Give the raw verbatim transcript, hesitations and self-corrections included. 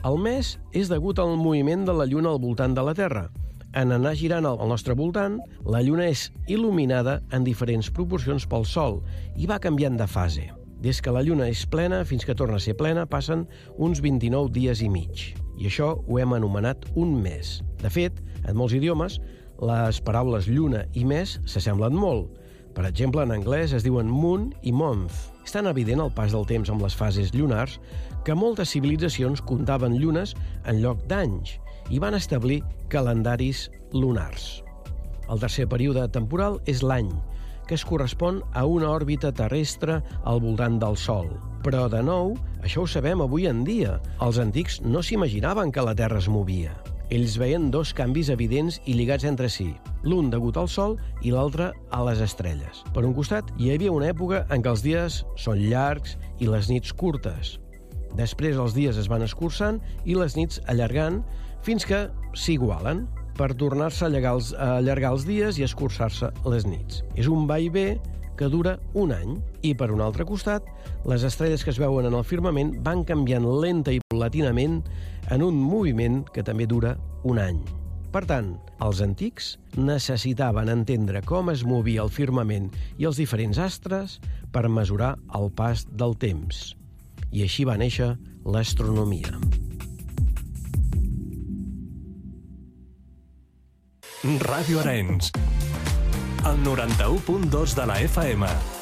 El mes és degut al moviment de la Lluna al voltant de la Terra. En anar girant al nostre voltant, la Lluna és il·luminada en diferents proporcions pel Sol i va canviant de fase. Des que la Lluna és plena fins que torna a ser plena passen uns vint-i-nou dies i mig. I això ho hem anomenat un mes. De fet, en molts idiomes, les paraules lluna i mes s'assemblen molt. Per exemple, en anglès es diuen moon i month. És tan evident el pas del temps amb les fases llunars que moltes civilitzacions comptaven llunes en lloc d'anys i van establir calendaris lunars. El tercer període temporal és l'any, que es correspon a una òrbita terrestre al voltant del Sol. Però, de nou, això ho sabem avui en dia. Els antics no s'imaginaven que la Terra es movia. Ells veien dos canvis evidents i lligats entre si, l'un degut al Sol i l'altre a les estrelles. Per un costat, hi havia una època en què els dies són llargs i les nits curtes. Després els dies es van escurçant i les nits allargant fins que s'igualen per tornar-se a allargar els, a allargar els dies i escurçar-se les nits. És un va i ve que dura un any. I, per un altre costat, les estrelles que es veuen en el firmament van canviant lenta i paulatinament en un moviment que també dura un any. Per tant, els antics necessitaven entendre com es movia el firmament i els diferents astres per mesurar el pas del temps. I així va néixer l'astronomia. Ràdio Arenys, el noranta-u punt dos de la F M.